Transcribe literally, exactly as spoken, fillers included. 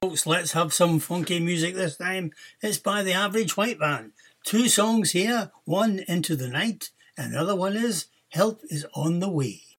Folks, let's have some funky music this time. It's by the Average White Band. Two songs here, one Into the Night, and the other one is Help Is On The Way.